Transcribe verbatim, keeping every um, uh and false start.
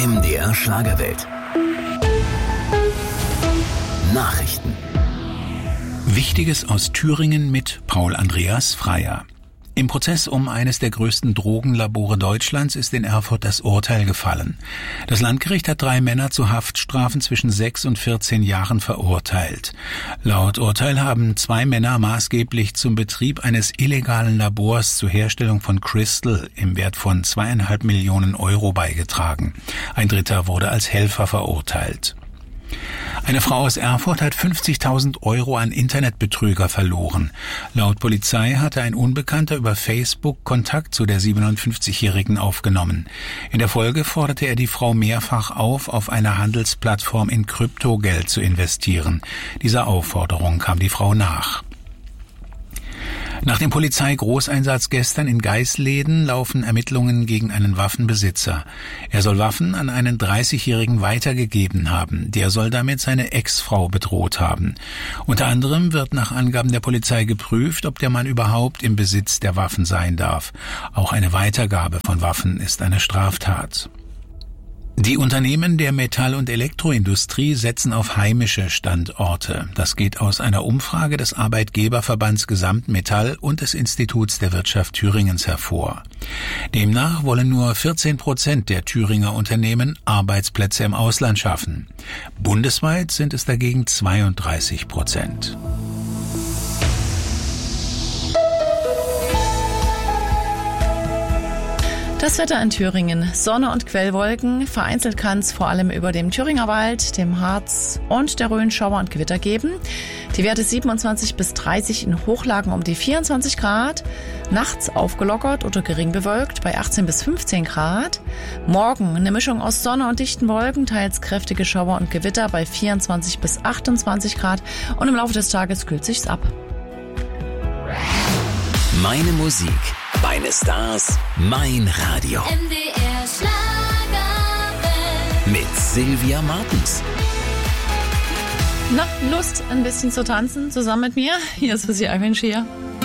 M D R Schlagerwelt. Nachrichten. Wichtiges aus Thüringen mit Paul Andreas Freier. Im Prozess um eines der größten Drogenlabore Deutschlands ist in Erfurt das Urteil gefallen. Das Landgericht hat drei Männer zu Haftstrafen zwischen sechs und vierzehn Jahren verurteilt. Laut Urteil haben zwei Männer maßgeblich zum Betrieb eines illegalen Labors zur Herstellung von Crystal im Wert von zweieinhalb Millionen Euro beigetragen. Ein Dritter wurde als Helfer verurteilt. Eine Frau aus Erfurt hat fünfzigtausend Euro an Internetbetrüger verloren. Laut Polizei hatte ein Unbekannter über Facebook Kontakt zu der siebenundfünfzigjährigen aufgenommen. In der Folge forderte er die Frau mehrfach auf, auf einer Handelsplattform in Kryptogeld zu investieren. Dieser Aufforderung kam die Frau nach. Nach dem Polizeigroßeinsatz gestern in Geisleden laufen Ermittlungen gegen einen Waffenbesitzer. Er soll Waffen an einen dreißigjährigen weitergegeben haben. Der soll damit seine Ex-Frau bedroht haben. Unter anderem wird nach Angaben der Polizei geprüft, ob der Mann überhaupt im Besitz der Waffen sein darf. Auch eine Weitergabe von Waffen ist eine Straftat. Die Unternehmen der Metall- und Elektroindustrie setzen auf heimische Standorte. Das geht aus einer Umfrage des Arbeitgeberverbands Gesamtmetall und des Instituts der Wirtschaft Thüringens hervor. Demnach wollen nur vierzehn Prozent der Thüringer Unternehmen Arbeitsplätze im Ausland schaffen. Bundesweit sind es dagegen zweiunddreißig Prozent. Das Wetter in Thüringen. Sonne und Quellwolken. Vereinzelt kann es vor allem über dem Thüringer Wald, dem Harz und der Rhön Schauer und Gewitter geben. Die Werte siebenundzwanzig bis dreißig, in Hochlagen um die vierundzwanzig Grad. Nachts aufgelockert oder gering bewölkt bei achtzehn bis fünfzehn Grad. Morgen eine Mischung aus Sonne und dichten Wolken, teils kräftige Schauer und Gewitter bei vierundzwanzig bis achtundzwanzig Grad. Und im Laufe des Tages kühlt sich's ab. Meine Musik, meine Stars, mein Radio. M D R Schlagerwelt. Mit Sylvia Martens. Na, Lust, ein bisschen zu tanzen zusammen mit mir? Hier ist Susi Eivinschier.